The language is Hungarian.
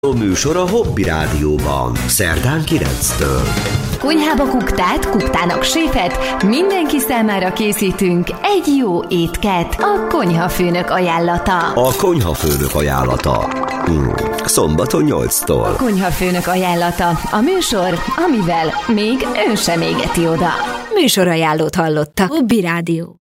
Műsor a Hobby Rádióban, szerdán 9-től. Konyhába kuktát, kuktának séfet, mindenki számára készítünk egy jó étket. A konyhafőnök ajánlata. A konyhafőnök ajánlata. Szombaton 8-tól. A konyhafőnök ajánlata. A műsor, amivel még ön sem égeti oda. Műsorajánlót hallotta. Hobby Rádió.